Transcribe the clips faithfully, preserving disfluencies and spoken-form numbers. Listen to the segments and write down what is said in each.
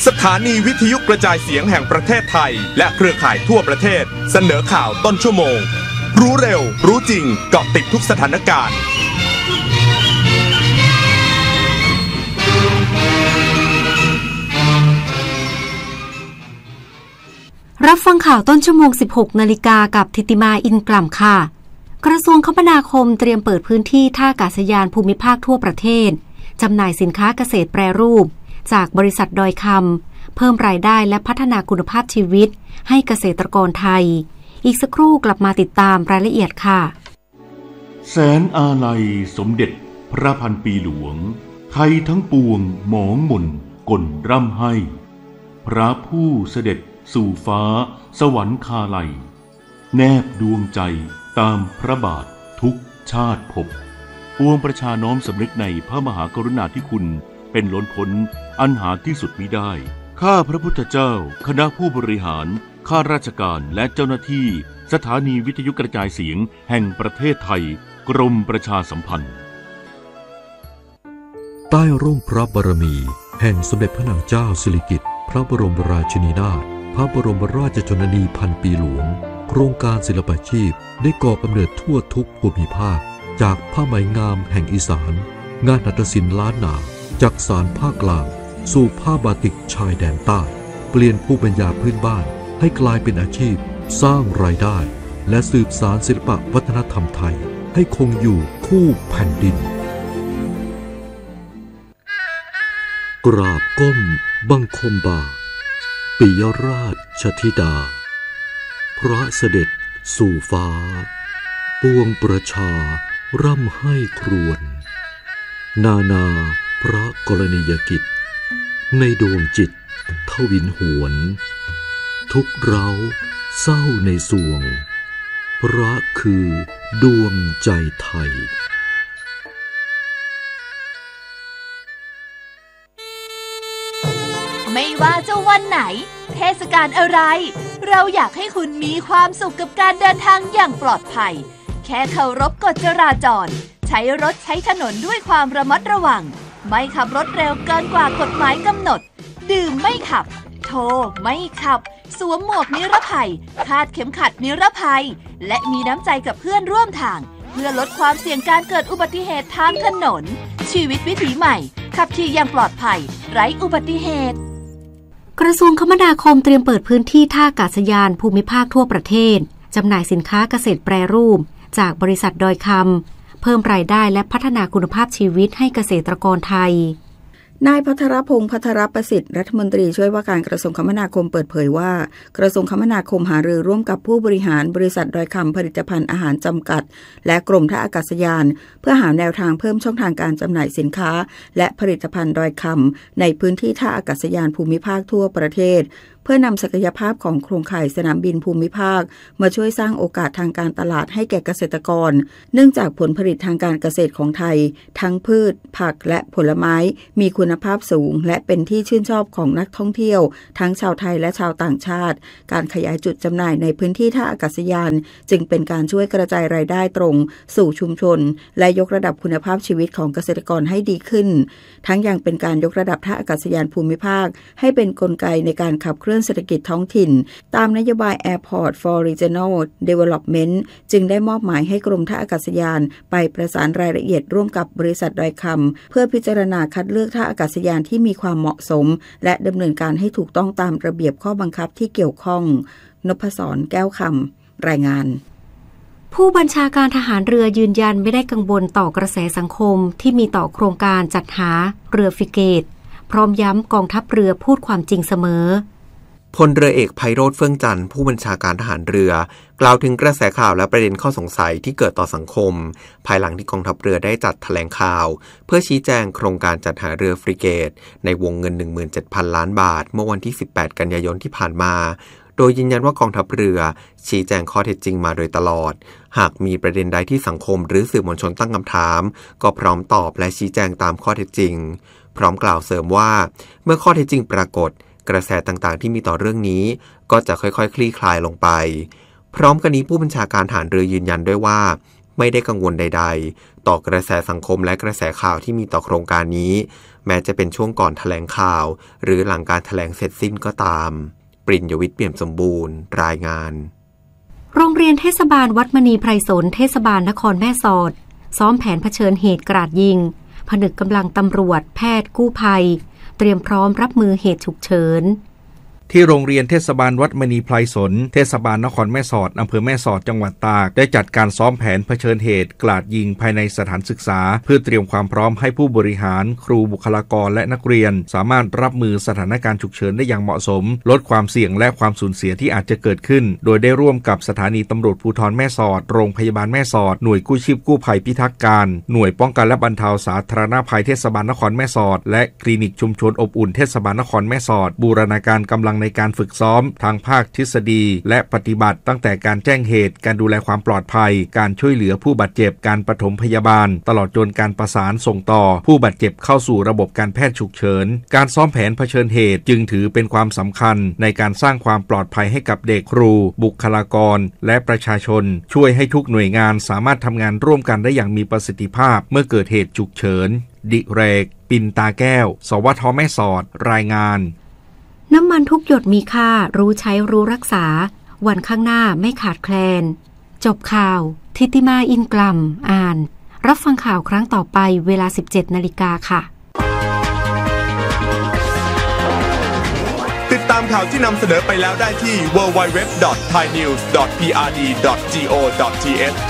สถานีวิทยุกระจายเสียงแห่งประเทศไทยและเครือข่ายทั่วประเทศเสนอข่าวต้นชั่วโมงรู้เร็วรู้จริงเกาะติดทุกสถานการณ์รับฟังข่าวต้นชั่วโมง สิบหกนาฬิกากับธิติมาอินกล่ำค่ะกระทรวงคมนาคมเตรียมเปิดพื้นที่ท่าอากาศยานภูมิภาคทั่วประเทศจำหน่ายสินค้าเกษตรแปรรูปจากบริษัทดอยคำเพิ่มรายได้และพัฒนาคุณภาพชีวิตให้เกษตรกรไทยอีกสักครู่กลับมาติดตามรายละเอียดค่ะแสนอาลัยสมเด็จพระพันปีหลวงไทยทั้งปวงหมองหม่นก่นร่ำให้พระผู้เสด็จสู่ฟ้าสวรรคาลัยแนบดวงใจตามพระบาททุกชาติภพปวงประชาน้อมสำนึกในพระมหากรุณาธิคุณเป็นล้นพ้นอันหาที่สุดมิได้ข้าพระพุทธเจ้าคณะผู้บริหารข้าราชการและเจ้าหน้าที่สถานีวิทยุกระจายเสียงแห่งประเทศไทยกรมประชาสัมพันธ์ใต้ร่มพระบารมีแห่งสมเด็จพระนางเจ้าสิริกิติ์พระบรมราชินีนาถพระบรมราชชนนีพันปีหลวงโครงการศิลปาชีพได้ก่อกำเนิดทั่วทุกภูมิภาคจากผ้าไหมงามแห่งอีสานงานหัตถศิลป์ล้านนาจากสารภาคกลางสู่ผ้าบาติกชายแดนใต้เปลี่ยนภูมิปัญญาพื้นบ้านให้กลายเป็นอาชีพสร้างรายได้และสืบสานศิลปวัฒนธรรมไทยให้คงอยู่คู่แผ่นดินกราบก้มบังคมบาทปิยราชธิดาพระเสด็จสู่ฟ้าปวงประชาร่ำให้ครวญนานาพระกรณียกิจในดวงจิตทวินหวนทุกเราเศร้าในสวงพระคือดวงใจไทยไม่ว่าจะวันไหนเทศกาลอะไรเราอยากให้คุณมีความสุขกับการเดินทางอย่างปลอดภัยแค่เคารพกฎจราจรใช้รถใช้ถนนด้วยความระมัดระวังไม่ขับรถเร็วเกินกว่ากฎหมายกำหนดดื่มไม่ขับโทรไม่ขับสวมหมวกนิรภัยคาดเข็มขัดนิรภัยและมีน้ำใจกับเพื่อนร่วมทางเพื่อลดความเสี่ยงการเกิดอุบัติเหตุทางถนนชีวิตวิถีใหม่ขับขี่อย่างปลอดภัยไร้อุบัติเหตุกระทรวงคมนาคมเตรียมเปิดพื้นที่ท่าอากาศยานภูมิภาคทั่วประเทศจำหน่ายสินค้าเกษตรแปรรูปจากบริษัทดอยคำเพิ่มรายได้และพัฒนาคุณภาพชีวิตให้เกษตรกรไทยนายภัทรพงษ์ภัทรประสิทธิ์รัฐมนตรีช่วยว่าการกระทรวงคมนาคมเปิดเผยว่ากระทรวงคมนาคมหารือร่วมกับผู้บริหารบริษัทดอยคำผลิตภัณฑ์อาหารจำกัดและกรมท่าอากาศยานเพื่อหาแนวทางเพิ่มช่องทางการจำหน่ายสินค้าและผลิตภัณฑ์ดอยคำในพื้นที่ท่าอากาศยานภูมิภาคทั่วประเทศเพื่อนำศักยภาพของโครงข่ายสนามบินภูมิภาคมาช่วยสร้างโอกาสทางการตลาดให้แก่เกษตรกรเนื่องจากผลผลิตทางการเกษตรของไทยทั้งพืชผักและผลไม้มีคุณภาพสูงและเป็นที่ชื่นชอบของนักท่องเที่ยวทั้งชาวไทยและชาวต่างชาติการขยายจุดจำหน่ายในพื้นที่ท่าอากาศยานจึงเป็นการช่วยกระจายรายได้ตรงสู่ชุมชนและยกระดับคุณภาพชีวิตของเกษตรกรให้ดีขึ้นทั้งยังเป็นการยกระดับท่าอากาศยานภูมิภาคให้เป็นกลไกในการขับเคลื่อนเศรษฐกิจท้องถิ่นตามนโยบาย Airport for Regional Development จึงได้มอบหมายให้กรมท่าอากาศยานไปประสานรายละเอียดร่วมกับบริษัทดอยคำเพื่อพิจารณาคัดเลือกท่าอากาศยานที่มีความเหมาะสมและดำเนินการให้ถูกต้องตามระเบียบข้อบังคับที่เกี่ยวข้องนพศรแก้วคำรายงานผู้บัญชาการทหารเรือยืนยันไม่ได้กังวลต่อกระแสสังคมที่มีต่อโครงการจัดหาเรือฟริเกตพร้อมย้ำกองทัพเรือพูดความจริงเสมอพลเรือเอกไพโรจน์เฟื่องจันทร์ผู้บัญชาการทหารเรือกล่าวถึงกระแสข่าวและประเด็นข้อสงสัยที่เกิดต่อสังคมภายหลังที่กองทัพเรือได้จัดแถลงข่าวเพื่อชี้แจงโครงการจัดหาเรือฟริเกตในวงเงิน หนึ่งหมื่นเจ็ดพัน ล้านบาทเมื่อวันที่สิบแปดกันยายนที่ผ่านมาโดยยืนยันว่ากองทัพเรือชี้แจงข้อเท็จจริงมาโดยตลอดหากมีประเด็นใดที่สังคมหรือสื่อมวลชนตั้งคำถามก็พร้อมตอบและชี้แจงตามข้อเท็จจริงพร้อมกล่าวเสริมว่าเมื่อข้อเท็จจริงปรากฏกระแสต่างๆที่มีต่อเรื่องนี้ก็จะค่อยๆ ค, คลี่คลายลงไปพร้อมกันนี้ผู้บัญชาการทหารเรือยืนยันด้วยว่าไม่ได้กังวลใดๆต่อกระแสสังคมและกระแสข่าวที่มีต่อโครงการนี้แม้จะเป็นช่วงก่อนแถลงข่าวหรือหลังการแถลงเสร็จสิ้นก็ตามปริญญวิทย์เปี่ยมสมบูรณ์รายงานโรงเรียนเทศบาลวัดมณีไพรสนเทศบาลนครแม่สอดซ้อมแผนเผชิญเหตุกราดยิงผนึกกำลังตำรวจแพทย์กู้ภัยเตรียมพร้อมรับมือเหตุฉุกเฉินที่โรงเรียนเทศบาลวัดมณีไพรสนเทศบาลนครแม่สอดอำเภอแม่สอดจังหวัดตากได้จัดการซ้อมแผนเผชิญเหตุกราดยิงภายในสถานศึกษาเพื่อเตรียมความพร้อมให้ผู้บริหารครูบุคลากรและนักเรียนสามารถรับมือสถานการณ์ฉุกเฉินได้อย่างเหมาะสมลดความเสี่ยงและความสูญเสียที่อาจจะเกิดขึ้นโดยได้ร่วมกับสถานีตำรวจภูธรแม่สอดโรงพยาบาลแม่สอดหน่วยกู้ชีพกู้ภัยพิทักษ์การหน่วยป้องกันและบรรเทาสาธารณภัยเทศบาลนครแม่สอดและคลินิกชุมชนอบอุ่นเทศบาลนครแม่สอดบูรณาการกำลังในการฝึกซ้อมทางภาคทฤษฎีและปฏิบัติตั้งแต่การแจ้งเหตุการดูแลความปลอดภัยการช่วยเหลือผู้บาดเจ็บการปฐมพยาบาลตลอดจนการประสานส่งต่อผู้บาดเจ็บเข้าสู่ระบบการแพทย์ฉุกเฉินการซ้อมแผนเผชิญเหตุจึงถือเป็นความสำคัญในการสร้างความปลอดภัยให้กับเด็กครูบุคลากรและประชาชนช่วยให้ทุกหน่วยงานสามารถทำงานร่วมกันได้อย่างมีประสิทธิภาพเมื่อเกิดเหตุฉุกเฉินดิเรกปินตาแก้วสวทแม่สอดรายงานน้ำมันทุกหยดมีค่ารู้ใช้รู้รักษาวันข้างหน้าไม่ขาดแคลนจบข่าวทิติมาอินกลัมอ่านรับฟังข่าวครั้งต่อไปเวลา สิบเจ็ดนาฬิกา ค่ะติดตามข่าวที่นำเสนอไปแล้วได้ที่ ดับเบิลยู ดับเบิลยู ดับเบิลยู ดอท ไทยนิวส์ ดอท พี อาร์ ดี ดอท จี โอ ดอท ที เอช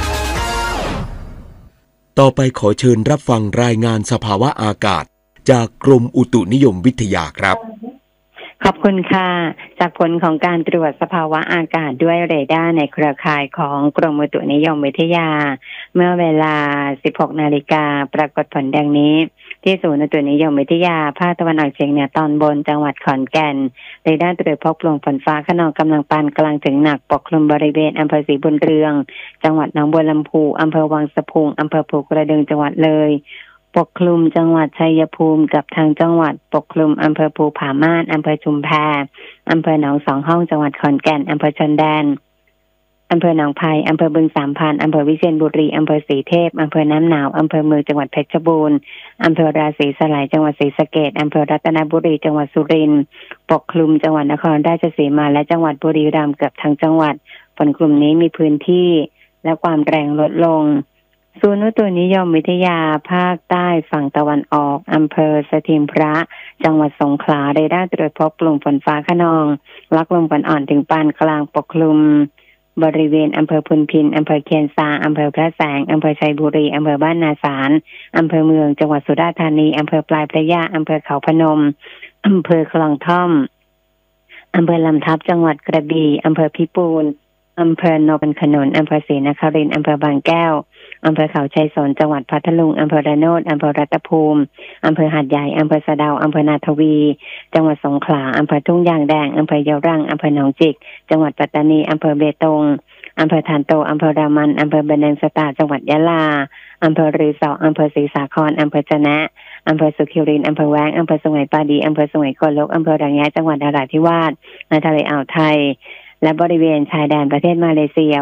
ต่อไปขอเชิญรับฟังรายงานสภาวะอากาศจากกรมอุตุนิยมวิทยาครับขอบคุณค่ะจากผลของการตรวจสภาวะอากาศด้วยเรดาร์ในเครือข่ายของกรมอุตุนิยมวิทยาเมื่อเวลา สิบหกนาฬิกาปรากฏผลดังนี้ที่ศูนย์อุตุนิยมวิทยาภาคตะวันออกเฉียงเหนือตอนบนจังหวัดขอนแก่นเรดาร์ตรวจพบกลุ่มฝนฟ้าคะนองกำลังปานกลางถึงหนักปกคลุมบริเวณอำเภอศรีบุญเรืองจังหวัดหนองบัวลำพูอำเภอวังสะพุงอำเภอภูกระดึงจังหวัดเลยปกคลุมจังหวัดชัยภูมิกับทางจังหวัดปกคลุมอำเภอภูผาม่านอำเภอชุมแพอำเภอหนองสองห้องจังหวัดขอนแก่นอำเภอชนแดนอำเภอหนองไผ่อำเภอบึงสามพันอำเภอวิเชียรบุรีอำเภอศรีเทพอำเภอน้ำหนาวอำเภอเมืองจังหวัดเพชรบูรณ์อำเภอราศีสลายจังหวัดศรีสะเกษอำเภอรัตนบุรีจังหวัดสุรินทร์ปกคลุมจังหวัดนครราชสีมาและจังหวัดบุรีรัมย์เกือบทั้งจังหวัดฝนกลุ่มนี้มีพื้นที่และความแรงลดลงศูนย์อุตุนิยมวิทยาภาคใต้ฝั่งตะวันออกอำเภอสถิมพระจังหวัดสงขลาเรดาร์ตรวจพบกลุ่มฝนฟ้าคะนองลักลมฝนอ่อนถึงปานกลางปกคลุมบริเวณอำเภอพุนพินอำเภอเคียนซาอำเภอพระแสงอำเภอชัยบุรีอำเภอบ้านนาสารอำเภอเมืองจังหวัดสุราษฎร์ธานีอำเภอปลายพระยาอำเภอเขาพนมอำเภอคลองท่อมอำเภอลำทับจังหวัดกระบี่อำเภอพิปูนอำเภอโนนขนุนอำเภอศรีนครินทร์อำเภอบางแก้วอำเภอเขาชัยสนจังหวัดพัทลุงอำเภอระโนดอำเภอรัตภูมิอำเภอหาดใหญ่อำเภอสะเดาอำเภอนาทวีจังหวัดสงขลาอำเภอทุ่งยางแดงอำเภอยะรังอำเภอหนองจิกจังหวัดปัตตานีอำเภอเบตงอำเภอฐานโตอำเภอรามันอำเภอเบญจสตาจังหวัดยะลาอำเภอรือสออำเภอศรีสาครอำเภอจะนะอำเภอสุขิรินอำเภอแว้งอำเภอสุไหงปาดีอำเภอสุไหงโกลกอำเภอระแงะจังหวัดนราธิวาสในทะเลอ่าวไทยและบริเวณชายแดนประเทศมาเลเซีย